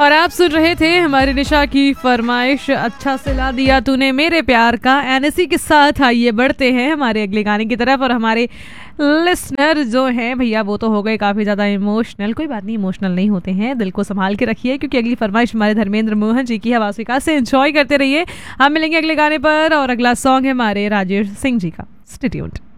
और आप सुन रहे थे हमारी निशा की फरमाइश, अच्छा सिला दिया तूने मेरे प्यार का। एनएसी के साथ आइए बढ़ते हैं हमारे अगले गाने की तरफ। और हमारे लिसनर जो हैं भैया वो तो हो गए काफ़ी ज़्यादा इमोशनल। कोई बात नहीं, इमोशनल नहीं होते हैं, दिल को संभाल के रखिए, क्योंकि अगली फरमाइश हमारे धर्मेंद्र मोहन जी की है। वासिका से एंजॉय करते रहिए। हम मिलेंगे अगले गाने पर और अगला सॉन्ग है हमारे राजेश सिंह जी का। Stay tuned.